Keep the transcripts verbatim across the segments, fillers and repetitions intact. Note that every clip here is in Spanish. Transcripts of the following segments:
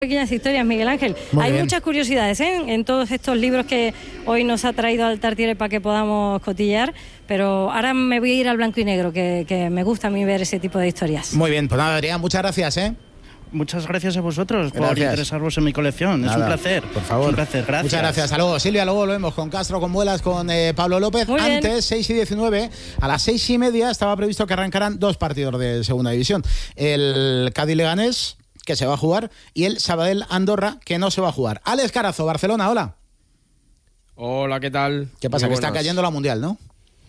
Pequeñas historias, Miguel Ángel. Muy Hay bien. muchas curiosidades ¿eh? en todos estos libros que hoy nos ha traído al Tartiere para que podamos cotillear, pero ahora me voy a ir al blanco y negro, que, que me gusta a mí ver ese tipo de historias. Muy bien, pues nada, Adrián, muchas gracias, ¿eh? Muchas gracias a vosotros Gracias. por interesaros en mi colección. Nada, es un placer. por favor. Es un placer, gracias. Muchas gracias. Hasta luego, Silvia. Luego lo vemos con Castro, con Muelas, con eh, Pablo López. Muy bien. Antes, seis y diecinueve, a las seis y media estaba previsto que arrancaran dos partidos de segunda división. El Cádiz-Leganés, que se va a jugar, y el Sabadell-Andorra, que no se va a jugar. Alex Carazo, Barcelona, hola. Hola, ¿qué tal? ¿Qué pasa? Muy Que está buenas. cayendo la Mundial, ¿no?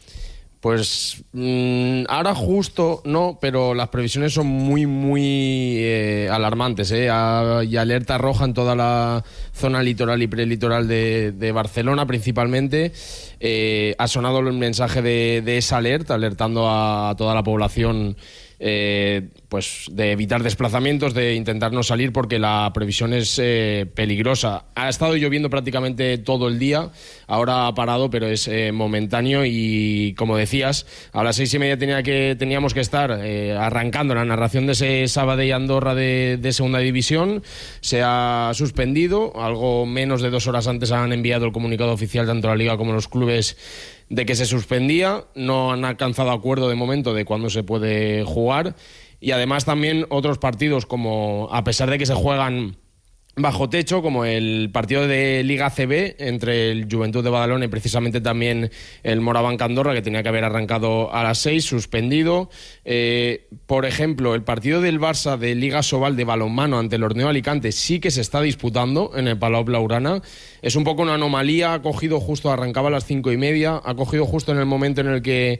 Pues mmm, ahora justo no, pero las previsiones son muy, muy eh, alarmantes. ¿eh? Hay alerta roja en toda la zona litoral y prelitoral de, de Barcelona principalmente. Eh, ha sonado el mensaje de, de esa alerta, alertando a toda la población eh, pues de evitar desplazamientos, de intentar no salir porque la previsión es eh, peligrosa. Ha estado lloviendo prácticamente todo el día, ahora ha parado, pero es eh, momentáneo y, como decías, a las seis y media tenía que, teníamos que estar eh, arrancando la narración de ese Sabadell-Andorra de, de Segunda División. Se ha suspendido, algo menos de dos horas antes han enviado el comunicado oficial tanto la Liga como los clubes de que se suspendía. No han alcanzado acuerdo de momento de cuándo se puede jugar. Y además también otros partidos, como a pesar de que se juegan bajo techo, como el partido de Liga C B entre el Juventud de Badalona y precisamente también el Morabanc Andorra, que tenía que haber arrancado a las seis, suspendido. Eh, por ejemplo, el partido del Barça de Liga Sobal de balonmano ante el Orneo Alicante sí que se está disputando en el Palau Blaugrana. Es un poco una anomalía, ha cogido justo, arrancaba a las cinco y media, ha cogido justo en el momento en el que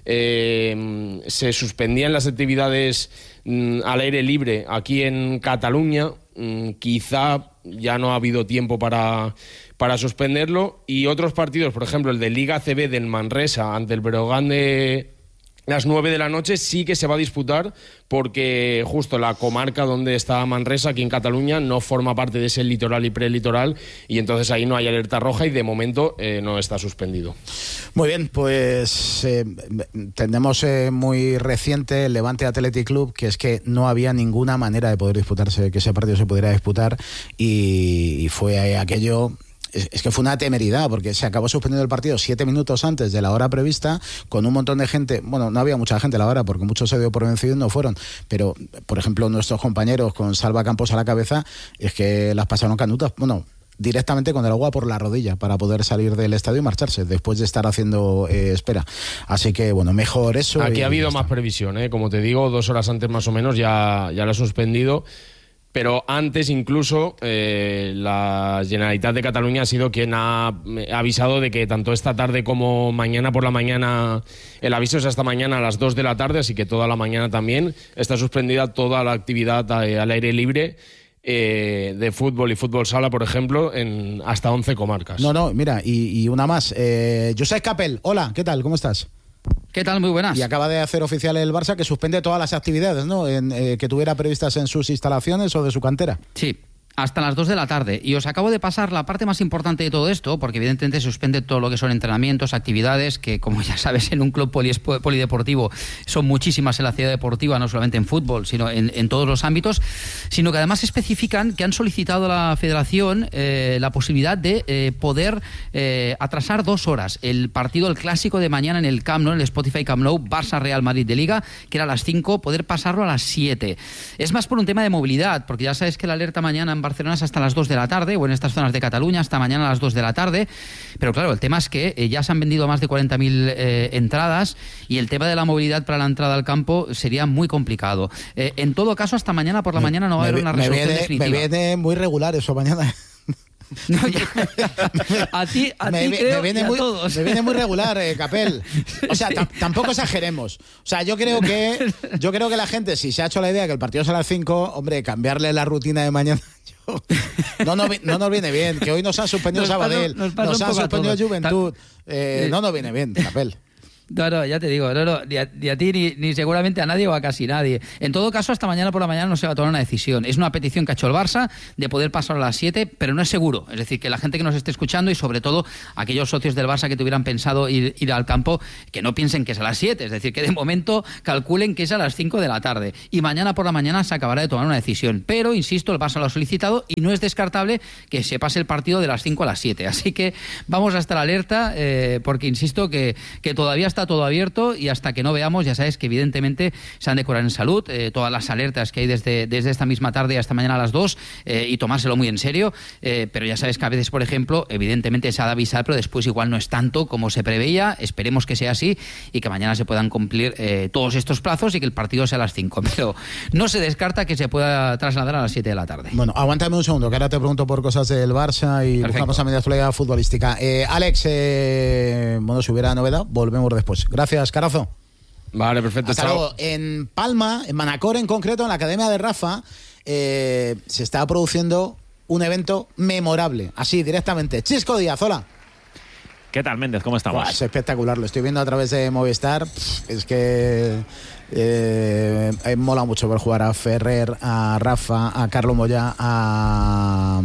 eh, se suspendían las actividades mm, al aire libre aquí en Cataluña. Mm, quizá ya no ha habido tiempo para, para suspenderlo. Y otros partidos, por ejemplo el de Liga C B del Manresa ante el Breogán de las nueve de la noche, sí que se va a disputar porque justo la comarca donde está Manresa, aquí en Cataluña, no forma parte de ese litoral y prelitoral y entonces ahí no hay alerta roja y de momento eh, no está suspendido. Muy bien, pues eh, tenemos eh, muy reciente el Levante Athletic Club, que es que no había ninguna manera de poder disputarse, que ese partido se pudiera disputar y, y fue eh, aquello... Es que fue una temeridad, porque se acabó suspendiendo el partido siete minutos antes de la hora prevista, con un montón de gente. Bueno, no había mucha gente a la hora, porque muchos se dio por vencidos y no fueron. Pero, por ejemplo, nuestros compañeros con Salva Campos a la cabeza, es que las pasaron canutas. Bueno, directamente con el agua por la rodilla para poder salir del estadio y marcharse después de estar haciendo eh, espera. Así que, bueno, mejor eso. Aquí y, ha habido y más previsión, ¿eh? Como te digo, dos horas antes más o menos ya, ya lo ha suspendido. Pero antes incluso eh, la Generalitat de Cataluña ha sido quien ha avisado de que tanto esta tarde como mañana por la mañana, el aviso es hasta mañana a las dos de la tarde, así que toda la mañana también está suspendida toda la actividad al aire libre eh, de fútbol y fútbol sala, por ejemplo, en hasta once comarcas. No, no, mira, y, y una más. Eh, Josep Capel, hola, ¿qué tal? ¿Cómo estás? ¿Qué tal? Muy buenas. Y acaba de hacer oficial el Barça que suspende todas las actividades, ¿no? En, eh, que tuviera previstas en sus instalaciones o de su cantera. Sí. Hasta las dos de la tarde. Y os acabo de pasar la parte más importante de todo esto, porque evidentemente se suspende todo lo que son entrenamientos, actividades, que como ya sabes en un club poliespo- polideportivo son muchísimas en la ciudad deportiva, no solamente en fútbol, sino en, en todos los ámbitos, sino que además especifican que han solicitado a la Federación eh, la posibilidad de eh, poder eh, atrasar dos horas el partido, el clásico de mañana en el Camp Nou, en el Spotify Camp Nou, Barça-Real Madrid de Liga, que era a las cinco, poder pasarlo a las siete. Es más por un tema de movilidad, porque ya sabes que la alerta mañana en Barcelona es hasta las dos de la tarde, o en estas zonas de Cataluña hasta mañana a las dos de la tarde, pero claro, el tema es que eh, ya se han vendido más de cuarenta mil eh, entradas y el tema de la movilidad para la entrada al campo sería muy complicado. Eh, en todo caso, hasta mañana por la Me, mañana no va a haber una resolución me viene, definitiva. Me viene muy regular eso mañana. No, ya. A ti, a me, ti me, creo, me viene y a muy, todos. me viene muy regular, eh, Capel. O sea, t- tampoco exageremos. O sea, yo creo que yo creo que la gente, si se ha hecho la idea de que el partido es a las cinco, hombre, cambiarle la rutina de mañana. Yo, no, no, no nos viene bien. Que hoy nos han suspendido Nos pasa- Sabadell, nos pasa nos un han poco a suspendido todos. Juventud. Eh, Eh, no nos viene bien, Capel. No, no, ya te digo, no, no, ni, a, ni a ti ni, ni seguramente a nadie o a casi nadie. En todo caso, hasta mañana por la mañana no se va a tomar una decisión. Es una petición que ha hecho el Barça de poder pasar a las siete, pero no es seguro. Es decir, que la gente que nos esté escuchando y sobre todo aquellos socios del Barça que tuvieran pensado ir, ir al campo, que no piensen que es a las siete. Es decir, que de momento calculen que es a las cinco de la tarde. Y mañana por la mañana se acabará de tomar una decisión. Pero, insisto, el Barça lo ha solicitado y no es descartable que se pase el partido de las cinco a las siete. Así que vamos a estar alerta eh, porque, insisto, que, que todavía está todo abierto y hasta que no veamos, ya sabes que evidentemente se han de curar en salud, eh, todas las alertas que hay desde, desde esta misma tarde hasta mañana a las dos eh, y tomárselo muy en serio, eh, pero ya sabes que a veces, por ejemplo, evidentemente se ha de avisar, pero después igual no es tanto como se preveía. Esperemos que sea así y que mañana se puedan cumplir eh, todos estos plazos y que el partido sea a las cinco, pero no se descarta que se pueda trasladar a las siete de la tarde. Bueno, aguántame un segundo, que ahora te pregunto por cosas del Barça y Perfecto. buscamos a media actualidad futbolística. Eh, Alex, eh, bueno, si hubiera novedad, volvemos después. Gracias, Carazo. Vale, perfecto. Hasta chao. luego. En Palma, en Manacor en concreto, en la Academia de Rafa, eh, se está produciendo un evento memorable, así directamente. Chisco Díaz, hola. ¿Qué tal, Méndez? ¿Cómo estamos? Buah, es espectacular, lo estoy viendo a través de Movistar. Pff, es que eh, eh, mola mucho ver jugar a Ferrer, a Rafa, a Carlo Moyá, a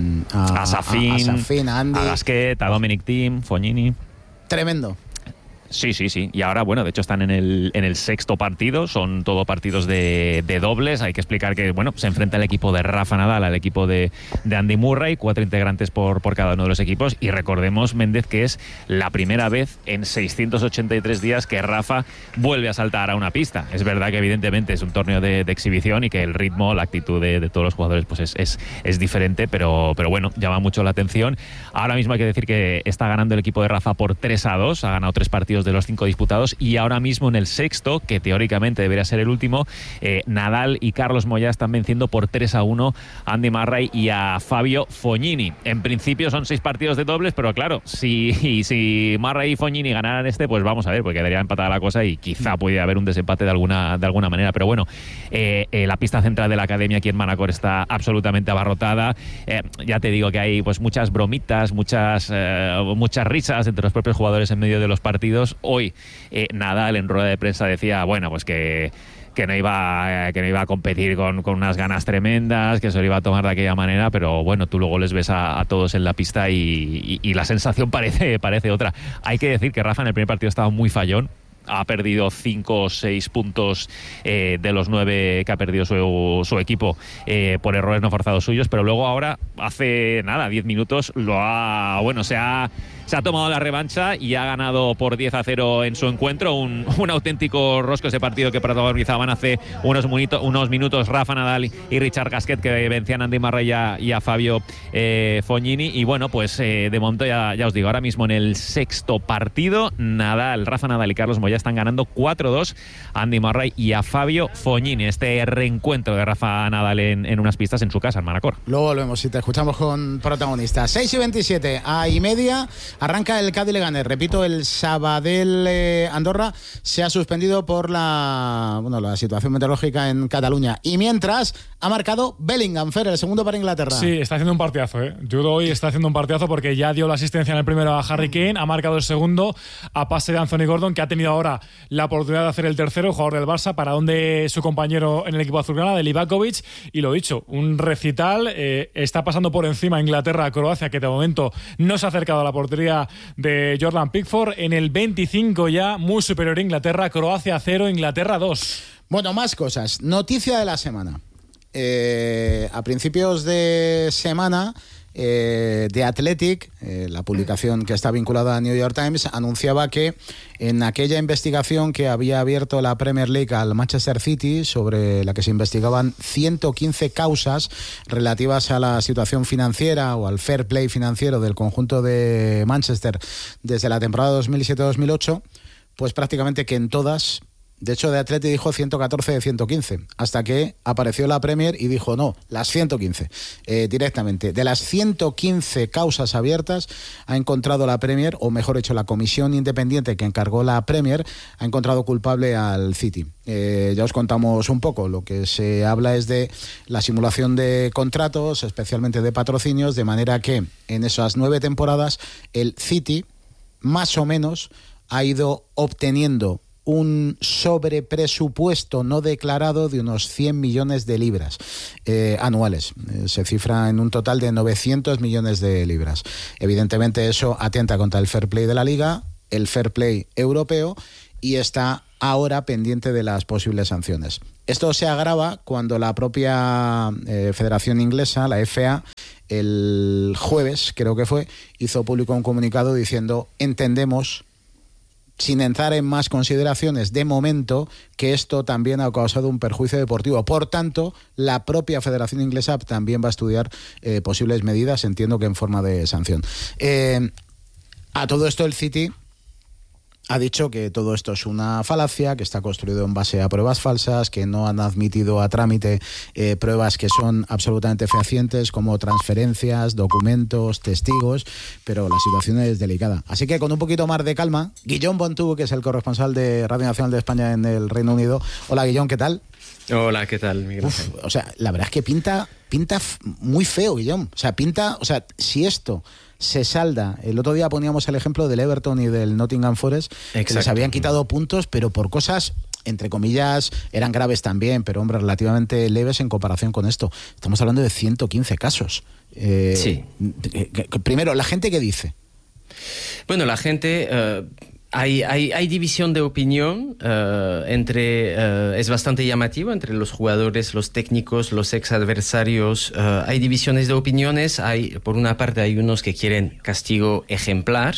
a, a Safin, a, a, Safin, a Andy, a Gasquet, a Dominic Thiem, Fognini. Tremendo. Sí, sí, sí. Y ahora, bueno, de hecho están en el, en el sexto partido. Son todo partidos de, de dobles. Hay que explicar que, bueno, se enfrenta el equipo de Rafa Nadal al equipo de, de Andy Murray. Cuatro integrantes por, por cada uno de los equipos. Y recordemos, Méndez, que es la primera vez en seiscientos ochenta y tres días que Rafa vuelve a saltar a una pista. Es verdad que evidentemente es un torneo de, de exhibición y que el ritmo, la actitud de, de todos los jugadores pues es, es, es diferente, pero, pero bueno, llama mucho la atención. Ahora mismo hay que decir que está ganando el equipo de Rafa por tres a dos. Ha ganado tres partidos de los cinco disputados y ahora mismo en el sexto, que teóricamente debería ser el último, eh, Nadal y Carlos Moyá están venciendo por tres a uno a Andy Murray y a Fabio Fognini. En principio son seis partidos de dobles, pero claro, si, si Murray y Fognini ganaran este, pues vamos a ver, porque quedaría empatada la cosa y quizá pudiera haber un desempate de alguna, de alguna manera, pero bueno, eh, eh, la pista central de la academia aquí en Manacor está absolutamente abarrotada. Eh, ya te digo que hay pues muchas bromitas, muchas, eh, muchas risas entre los propios jugadores en medio de los partidos. Hoy eh, Nadal en rueda de prensa decía, bueno, pues que que no iba que no iba a competir con, con unas ganas tremendas, que se lo iba a tomar de aquella manera, pero bueno, tú luego les ves a, a todos en la pista y, y, y la sensación parece, parece otra. Hay que decir que Rafa en el primer partido estaba muy fallón. Ha perdido cinco o seis puntos eh, de los nueve que ha perdido su, su equipo eh, por errores no forzados suyos, pero luego ahora, hace nada, diez minutos, lo ha, bueno, se ha, se ha tomado la revancha y ha ganado por diez a cero en su encuentro. Un, un auténtico rosco ese partido que protagonizaban hace unos, munito, unos minutos Rafa Nadal y Richard Gasquet, que vencían a Andy Murray y a, y a Fabio eh, Fognini. Y bueno, pues eh, de momento ya, ya os digo, ahora mismo en el sexto partido, Nadal, Rafa Nadal y Carlos Moyá están ganando cuatro dos a Andy Murray y a Fabio Fognini. Este reencuentro de Rafa Nadal en, en unas pistas en su casa, en Manacor. Luego volvemos y te escuchamos con protagonistas. seis y veintisiete, a y media, arranca el Cádiz Leganés. Repito, el Sabadell eh, Andorra se ha suspendido por la, bueno, la situación meteorológica en Cataluña. Y mientras, ha marcado Bellingham, Fer, el segundo para Inglaterra. Sí, está haciendo un partidazo, ¿eh? Jude hoy está haciendo un partidazo porque ya dio la asistencia en el primero a Harry Kane, ha marcado el segundo a pase de Anthony Gordon, que ha tenido ahora la oportunidad de hacer el tercero, jugador del Barça, para donde su compañero en el equipo azulgrana, de Livakovic. Y lo dicho, un recital, eh, está pasando por encima Inglaterra a Croacia, que de momento no se ha acercado a la portería de Jordan Pickford. En el veinticinco ya, muy superior Inglaterra, Croacia cero, Inglaterra dos. Bueno, más cosas. Noticia de la semana. Eh, a principios de semana, eh, The Athletic, eh, la publicación que está vinculada a New York Times, anunciaba que en aquella investigación que había abierto la Premier League al Manchester City, sobre la que se investigaban ciento quince causas relativas a la situación financiera o al fair play financiero del conjunto de Manchester desde la temporada dos mil siete dos mil ocho, pues prácticamente que en todas... De hecho, The Athletic dijo ciento catorce de ciento quince, hasta que apareció la Premier y dijo no, las ciento quince, eh, directamente. De las ciento quince causas abiertas, ha encontrado la Premier, o mejor dicho, la comisión independiente que encargó la Premier, ha encontrado culpable al City. Eh, ya os contamos un poco, lo que se habla es de la simulación de contratos, especialmente de patrocinios, de manera que en esas nueve temporadas el City, más o menos, ha ido obteniendo un sobrepresupuesto no declarado de unos cien millones de libras eh, anuales. Eh, se cifra en un total de novecientos millones de libras. Evidentemente eso atenta contra el fair play de la Liga, el fair play europeo, y está ahora pendiente de las posibles sanciones. Esto se agrava cuando la propia eh, Federación Inglesa, la F A, el jueves, creo que fue, hizo público un comunicado diciendo: entendemos, sin entrar en más consideraciones de momento, que esto también ha causado un perjuicio deportivo. Por tanto, la propia Federación Inglesa también va a estudiar eh, posibles medidas, entiendo que en forma de sanción. Eh, a todo esto el City ha dicho que todo esto es una falacia, que está construido en base a pruebas falsas, que no han admitido a trámite eh, pruebas que son absolutamente fehacientes, como transferencias, documentos, testigos, pero la situación es delicada. Así que con un poquito más de calma, Guillón Bontú, que es el corresponsal de Radio Nacional de España en el Reino Unido. Hola, Guillón, ¿qué tal? Hola, ¿qué tal, Miguel? Uf, o sea, la verdad es que pinta, pinta muy feo, Guillón. O sea, pinta, o sea, si esto se salda. El otro día poníamos el ejemplo del Everton y del Nottingham Forest, Exacto. que les habían quitado puntos, pero por cosas, entre comillas, eran graves también, pero hombre, relativamente leves en comparación con esto. Estamos hablando de ciento quince casos. Eh, sí. Primero, ¿la gente qué dice? Bueno, la gente... Uh... Hay, hay, hay división de opinión uh, entre, uh, es bastante llamativo entre los jugadores, los técnicos, los ex adversarios. Uh, hay divisiones de opiniones. Hay, por una parte, hay unos que quieren castigo ejemplar,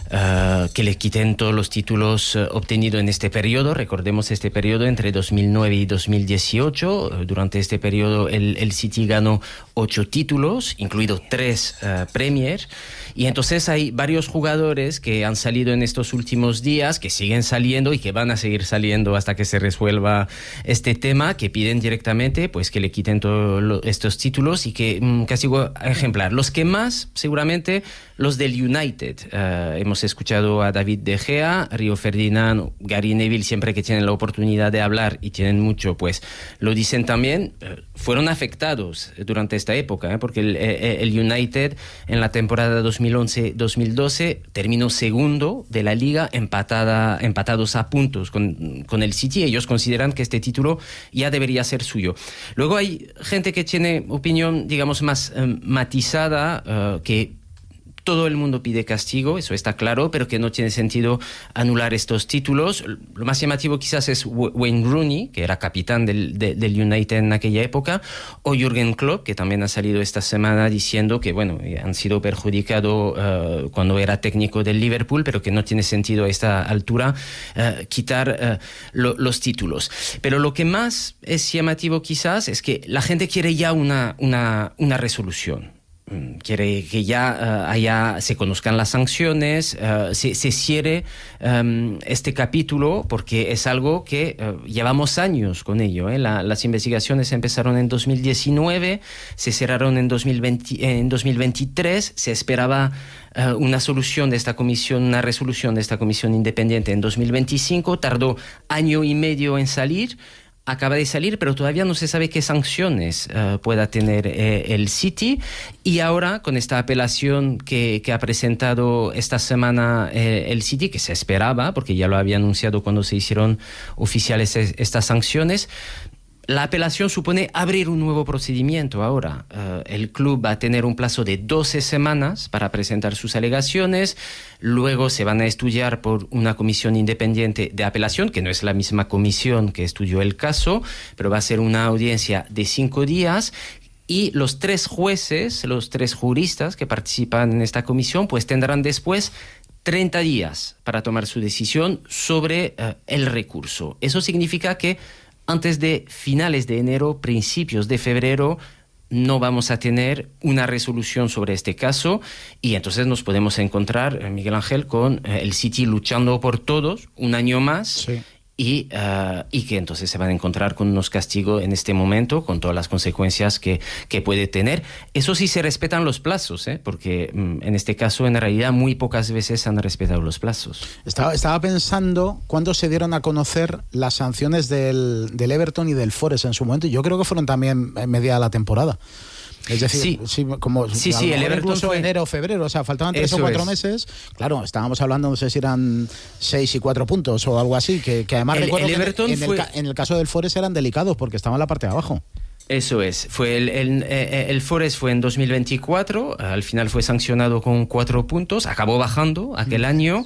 uh, que le quiten todos los títulos uh, obtenidos en este periodo. Recordemos este periodo entre dos mil nueve y dos mil dieciocho. Uh, durante este periodo el, el City ganó ocho títulos, incluido tres uh, Premier. Y entonces hay varios jugadores que han salido en estos últimos días, que siguen saliendo y que van a seguir saliendo hasta que se resuelva este tema, que piden directamente pues que le quiten todos estos títulos y que um, castigo ejemplar. Los que más, seguramente, los del United. Uh, hemos escuchado a David De Gea, Río Ferdinand, Gary Neville, siempre que tienen la oportunidad de hablar, y tienen mucho, pues lo dicen también. Uh, fueron afectados durante esta época, ¿eh? porque el, el United en la temporada dos mil once dos mil doce terminó segundo de la liga, empatada, empatados a puntos con, con el City. Ellos consideran que este título ya debería ser suyo. Luego hay gente que tiene opinión, digamos, más um, matizada, uh, que todo el mundo pide castigo, eso está claro, pero que no tiene sentido anular estos títulos. Lo más llamativo quizás es Wayne Rooney, que era capitán del, de, del United en aquella época, o Jürgen Klopp, que también ha salido esta semana diciendo que, bueno, han sido perjudicados uh, cuando era técnico del Liverpool, pero que no tiene sentido a esta altura uh, quitar uh, lo, los títulos. Pero lo que más es llamativo quizás es que la gente quiere ya una, una, una resolución. Quiere que ya uh, haya, se conozcan las sanciones, uh, se, se cierre um, este capítulo, porque es algo que uh, llevamos años con ello. ¿eh? La, las investigaciones empezaron en dos mil diecinueve, se cerraron en dos mil veinte, en dos mil veintitrés, se esperaba uh, una solución de esta comisión, una resolución de esta comisión independiente en dos mil veinticinco, tardó año y medio en salir. Acaba de salir, pero todavía no se sabe qué sanciones uh, pueda tener eh, el City. Y ahora, con esta apelación que, que ha presentado esta semana eh, el City, que se esperaba, porque ya lo había anunciado cuando se hicieron oficiales es, estas sanciones, la apelación supone abrir un nuevo procedimiento ahora. Uh, el club va a tener un plazo de doce semanas para presentar sus alegaciones. Luego se van a estudiar por una comisión independiente de apelación, que no es la misma comisión que estudió el caso, pero va a ser una audiencia de cinco días. Y los tres jueces, los tres juristas que participan en esta comisión, pues tendrán después treinta días para tomar su decisión sobre uh, el recurso. Eso significa que antes de finales de enero, principios de febrero, no vamos a tener una resolución sobre este caso, y entonces nos podemos encontrar, Miguel Ángel, con el City luchando por todos un año más. Sí. Y, uh, y que entonces se van a encontrar con unos castigos en este momento, con todas las consecuencias que, que puede tener. Eso sí, se respetan los plazos, ¿eh? porque mm, en este caso, en realidad, muy pocas veces han respetado los plazos. Estaba, estaba pensando cuándo se dieron a conocer las sanciones del, del Everton y del Forest en su momento. Yo creo que fueron también en media de la temporada. Es decir, sí, sí, como sí, sí, el Everton incluso fue enero o febrero, o sea, faltaban tres o cuatro es. meses. Claro, estábamos hablando, no sé si eran seis y cuatro puntos o algo así, que, que además el, recuerdo el que Everton en, fue... el, en el caso del Forest eran delicados porque estaban en la parte de abajo. Eso es, fue el, el, el Forest fue en dos mil veinticuatro, al final fue sancionado con cuatro puntos, acabó bajando aquel año,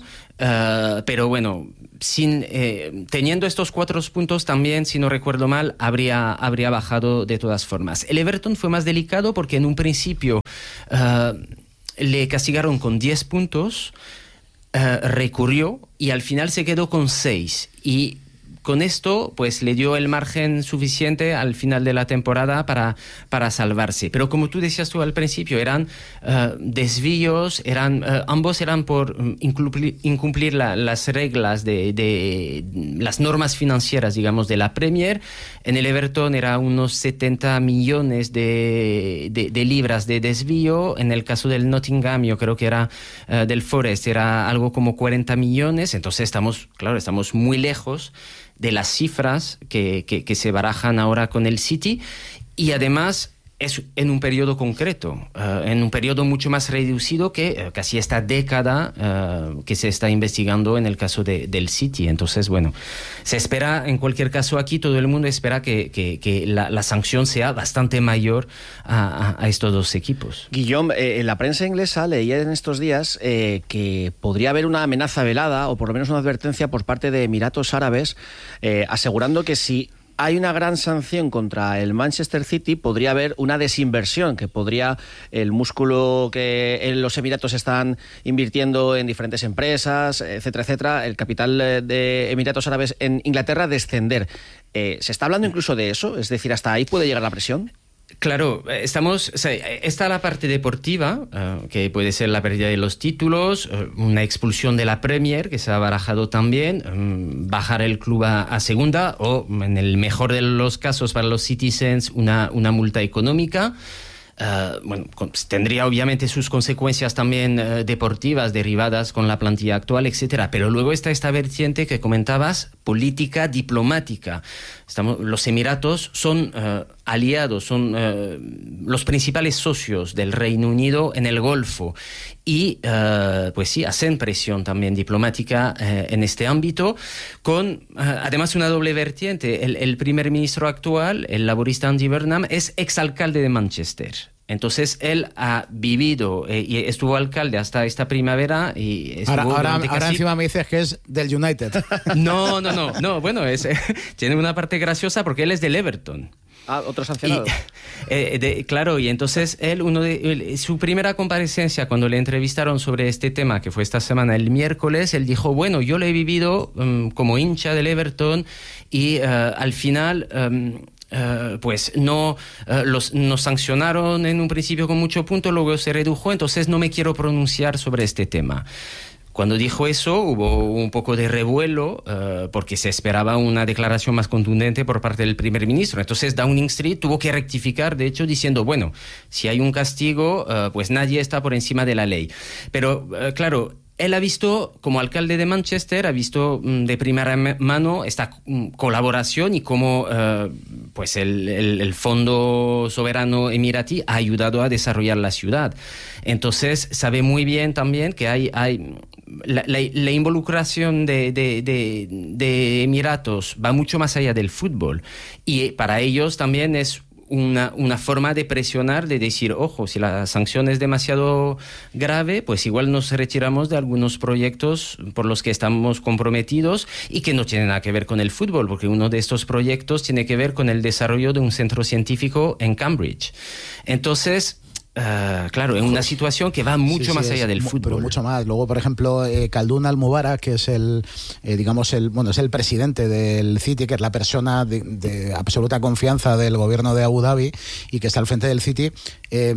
uh, pero bueno, sin, eh, teniendo estos cuatro puntos también, si no recuerdo mal, habría, habría bajado de todas formas. El Everton fue más delicado porque en un principio uh, le castigaron con diez puntos, uh, recurrió y al final se quedó con seis y con esto, pues le dio el margen suficiente al final de la temporada para, para salvarse. Pero como tú decías tú al principio, eran uh, desvíos, eran, uh, ambos eran por um, incumplir, incumplir la, las reglas de, de las normas financieras, digamos, de la Premier. En el Everton era unos setenta millones de, de, de libras de desvío. En el caso del Nottingham, yo creo que era uh, del Forest, era algo como cuarenta millones. Entonces estamos, claro, estamos muy lejos de las cifras que, que, que se barajan ahora con el City y además es en un periodo concreto, uh, en un periodo mucho más reducido que uh, casi esta década uh, que se está investigando en el caso de, del City. Entonces, bueno, se espera, en cualquier caso aquí, todo el mundo espera que, que, que la, la sanción sea bastante mayor a, a, a estos dos equipos. Guillaume, eh, en la prensa inglesa leía en estos días eh, que podría haber una amenaza velada o por lo menos una advertencia por parte de Emiratos Árabes eh, asegurando que si hay una gran sanción contra el Manchester City, podría haber una desinversión, que podría el músculo que en los Emiratos están invirtiendo en diferentes empresas, etcétera, etcétera, el capital de Emiratos Árabes en Inglaterra descender. Eh, ¿Se está hablando incluso de eso? Es decir, ¿hasta ahí puede llegar la presión? Claro, estamos, o sea, está la parte deportiva, uh, que puede ser la pérdida de los títulos, uh, una expulsión de la Premier, que se ha barajado también, um, bajar el club a, a segunda, o en el mejor de los casos para los Citizens, una, una multa económica. Uh, bueno, con, tendría obviamente sus consecuencias también uh, deportivas derivadas con la plantilla actual, etcétera. Pero luego está esta vertiente que comentabas, política diplomática. Estamos, los Emiratos son uh, aliados, son uh, los principales socios del Reino Unido en el Golfo y, uh, pues sí, hacen presión también diplomática uh, en este ámbito, con uh, además una doble vertiente. El, el primer ministro actual, el laborista Andy Burnham, es exalcalde de Manchester. Entonces él ha vivido eh, y estuvo alcalde hasta esta primavera y estuvo ahora, ahora, casi... ahora encima me dices que es del United. No, no, no, no. Bueno, es, eh, tiene una parte graciosa porque él es del Everton. Ah, otro sancionado. Y, eh, de, claro, y entonces él, uno de él, su primera comparecencia cuando le entrevistaron sobre este tema, que fue esta semana, el miércoles, él dijo, bueno, yo lo he vivido um, como hincha del Everton y uh, al final... Um, Uh, pues no uh, los, nos sancionaron en un principio con mucho punto, luego se redujo, entonces no me quiero pronunciar sobre este tema. Cuando dijo eso hubo un poco de revuelo uh, porque se esperaba una declaración más contundente por parte del primer ministro. Entonces Downing Street tuvo que rectificar, de hecho, diciendo, bueno, si hay un castigo, uh, pues nadie está por encima de la ley. Pero, uh, claro, él ha visto, como alcalde de Manchester, ha visto um, de primera mano esta um, colaboración y cómo uh, pues el, el, el Fondo Soberano Emiratí ha ayudado a desarrollar la ciudad. Entonces, sabe muy bien también que hay... hay la, la, la involucración de, de, de, de Emiratos va mucho más allá del fútbol y para ellos también es... Una, una forma de presionar, de decir, ojo, si la sanción es demasiado grave, pues igual nos retiramos de algunos proyectos por los que estamos comprometidos y que no tienen nada que ver con el fútbol, porque uno de estos proyectos tiene que ver con el desarrollo de un centro científico en Cambridge. Entonces... Uh, claro, en una situación que va mucho sí, sí, más allá del fútbol. Pero mucho más. Luego, por ejemplo, eh, Khaldun Al-Mubarak, que es el, eh, digamos, el, bueno, es el presidente del City, que es la persona de, de absoluta confianza del gobierno de Abu Dhabi y que está al frente del City. Eh,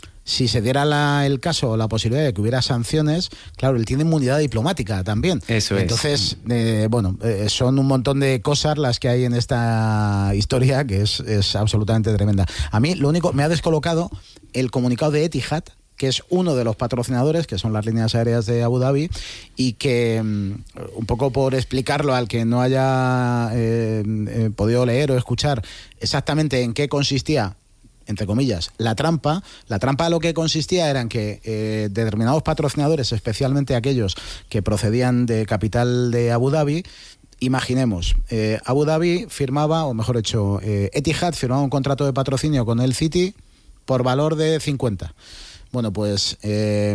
Si se diera la, el caso o la posibilidad de que hubiera sanciones, claro, él tiene inmunidad diplomática también. Eso es. Entonces, eh, bueno, eh, son un montón de cosas las que hay en esta historia que es, es absolutamente tremenda. A mí, lo único, me ha descolocado el comunicado de Etihad, que es uno de los patrocinadores, que son las líneas aéreas de Abu Dhabi, y que, un poco por explicarlo al que no haya eh, eh, podido leer o escuchar exactamente en qué consistía, entre comillas, la trampa. La trampa lo que consistía era en que eh, determinados patrocinadores, especialmente aquellos que procedían de capital de Abu Dhabi, imaginemos, eh, Abu Dhabi firmaba, o mejor dicho, eh, Etihad firmaba un contrato de patrocinio con el City por valor de cincuenta. Bueno, pues eh,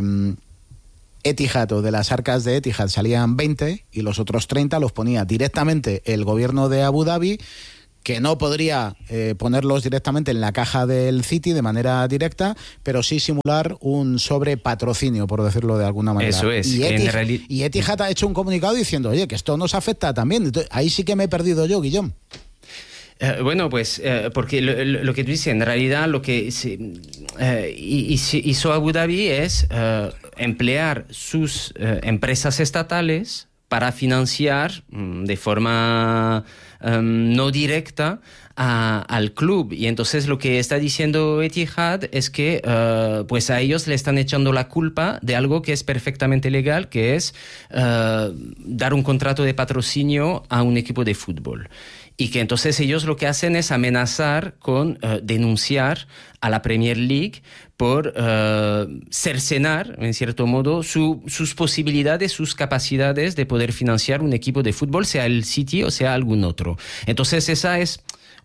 Etihad, o de las arcas de Etihad, salían veinte y los otros treinta los ponía directamente el gobierno de Abu Dhabi, que no podría eh, ponerlos directamente en la caja del City de manera directa, pero sí simular un sobrepatrocinio, por decirlo de alguna manera. Eso es. Y, en Etihad, reali- y Etihad ha hecho un comunicado diciendo, oye, que esto nos afecta también. Entonces, ahí sí que me he perdido yo, Guillón. Eh, bueno, pues eh, porque lo, lo, lo que tú dices, en realidad lo que se, eh, hizo Abu Dhabi es eh, emplear sus eh, empresas estatales para financiar mm, de forma um, no directa a, al club. Y entonces lo que está diciendo Etihad es que uh, pues a ellos le están echando la culpa de algo que es perfectamente legal, que es uh, dar un contrato de patrocinio a un equipo de fútbol. Y que entonces ellos lo que hacen es amenazar con uh, denunciar a la Premier League por uh, cercenar, en cierto modo, su, sus posibilidades, sus capacidades de poder financiar un equipo de fútbol, sea el City o sea algún otro. Entonces esa es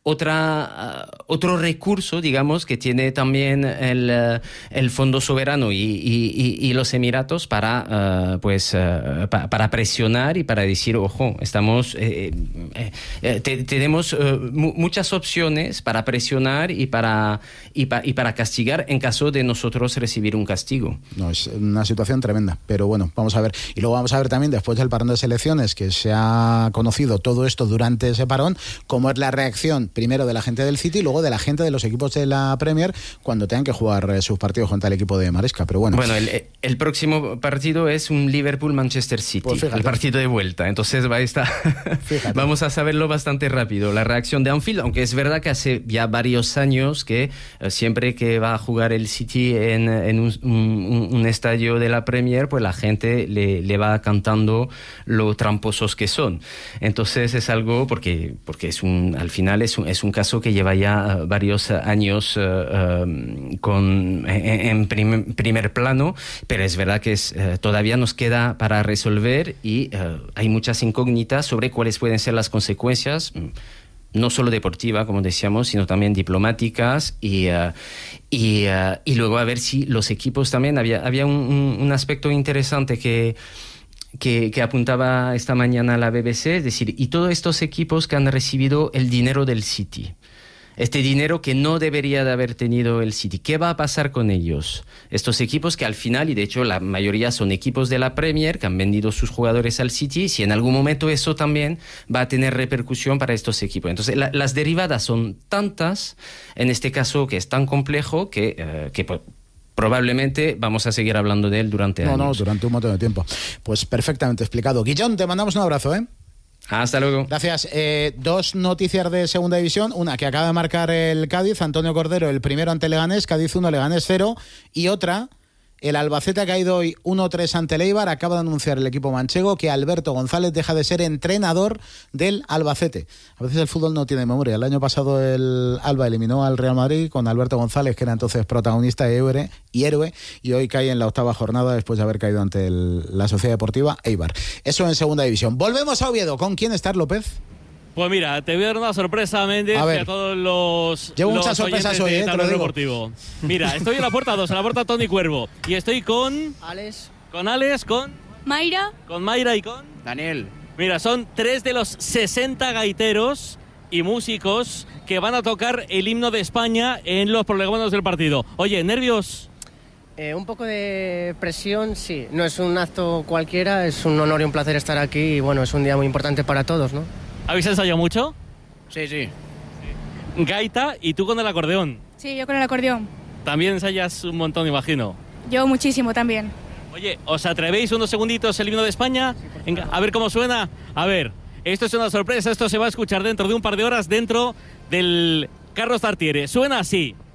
otra, uh, otro recurso, digamos, que tiene también el, uh, el Fondo Soberano y, y, y, y los Emiratos para, uh, pues, uh, pa, para presionar y para decir, ojo, estamos, eh, eh, eh, te, tenemos uh, mu muchas opciones para presionar y para, y, pa, y para castigar en caso de nosotros recibir un castigo. No, es una situación tremenda, pero bueno, vamos a ver. Y luego vamos a ver también, después del parón de selecciones, que se ha conocido todo esto durante ese parón, cómo es la reacción primero de la gente del City y luego de la gente de los equipos de la Premier cuando tengan que jugar eh, sus partidos contra el equipo de Maresca. Pero bueno, bueno el, el próximo partido es un Liverpool-Manchester City, pues el partido de vuelta. Entonces va a estar vamos a saberlo bastante rápido. La reacción de Anfield, aunque es verdad que hace ya varios años que eh, siempre que va a jugar el City en, en un, un, un estadio de la Premier, pues la gente le, le va cantando lo tramposos que son. Entonces es algo, porque, porque es un, al final es un, es un caso que lleva ya uh, varios uh, años uh, uh, con, en, en prim, primer plano, pero es verdad que es, uh, todavía nos queda para resolver y uh, hay muchas incógnitas sobre cuáles pueden ser las consecuencias, no solo deportiva, como decíamos, sino también diplomáticas y, uh, y, uh, y luego a ver si los equipos también, había, había un, un, un aspecto interesante que Que, que apuntaba esta mañana la B B C, es decir, y todos estos equipos que han recibido el dinero del City, este dinero que no debería de haber tenido el City, ¿qué va a pasar con ellos? Estos equipos que al final, y de hecho la mayoría son equipos de la Premier, que han vendido sus jugadores al City, si en algún momento eso también va a tener repercusión para estos equipos. Entonces la, las derivadas son tantas, en este caso que es tan complejo, que, uh, que probablemente vamos a seguir hablando de él durante no, años. No, no, durante un montón de tiempo. Pues perfectamente explicado. Guillón, te mandamos un abrazo, ¿eh? Hasta luego. Gracias. Eh, dos noticias de segunda división. Una que acaba de marcar el Cádiz, Antonio Cordero, el primero ante Leganés, Cádiz uno, Leganés cero. Y otra, el Albacete ha caído hoy uno tres ante el Eibar. Acaba de anunciar el equipo manchego que Alberto González deja de ser entrenador del Albacete. A veces el fútbol no tiene memoria. El año pasado el Alba eliminó al Real Madrid con Alberto González, que era entonces protagonista y héroe, y, héroe, y hoy cae en la octava jornada después de haber caído ante el, la Sociedad Deportiva Eibar. Eso en segunda división. Volvemos a Oviedo. ¿Con quién está López? Pues mira, te voy a dar una sorpresa, Méndez, a y a todos los Llevo los muchas sorpresas hoy, de eh, te lo Tablero digo. Deportivo. Mira, estoy en la puerta dos, en la puerta Tony Cuervo. Y estoy con... Alex. Con Alex, con... Mayra. Con Mayra y con... Daniel. Mira, son tres de los sesenta gaiteros y músicos que van a tocar el himno de España en los prolegómenos del partido. Oye, ¿nervios? Eh, un poco de presión, sí. No es un acto cualquiera, es un honor y un placer estar aquí y bueno, es un día muy importante para todos, ¿no? ¿Habéis ensayado mucho? Sí, sí. Gaita, ¿y tú con el acordeón? Sí, yo con el acordeón. También ensayas un montón, imagino. Yo muchísimo también. Oye, ¿os atrevéis unos segunditos el himno de España? Venga, a ver cómo suena. A ver, esto es una sorpresa, esto se va a escuchar dentro de un par de horas dentro del Carlos Tartiere. Suena así.